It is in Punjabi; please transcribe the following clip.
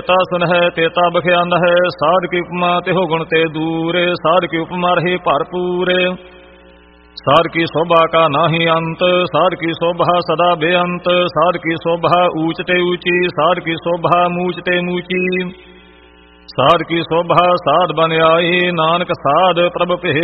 ਤਾ ਸੁਨਹਿ ਤੇਤਾ ਬਖਿਆਨ ਹੈ। ਸਾਧ ਕੀ ਉਪਮਾ ਤਿਹੁ ਗੁਣ ਤੇ ਦੂਰ। ਸਾਧ ਕੀ ਉਪਮਾ ਰਹੀ ਭਰਪੂਰ। ਸਾਧ ਕੀ ਸੋਭਾ ਕਾ ਨਾਹੀ ਅੰਤ। ਸਾਧ ਕੀ ਸੋਭਾ ਸਦਾ ਬੇਅੰਤ। ਸਾਧ ਕੀ ਸੋਭਾ ਊਚ ਤੇ ਊਚੀ। ਸਾਧ ਕੀ ਸੋਭਾ ਮੂਚ ਤੇ ਮੂਚੀ। ਸਾਧ ਕੀ ਸੋਭਾ ਸਾਧ ਬਨ ਆਈ। ਨਾਨਕ ਸਾਧ ਪ੍ਰਭ ਭੇ